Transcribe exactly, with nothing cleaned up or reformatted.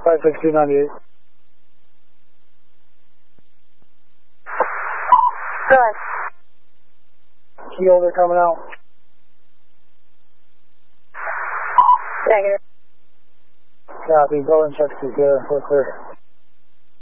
five six two ninety-eight. Go ahead. Key holder coming out. Negative. Copy. Go and check the uh, we're clear.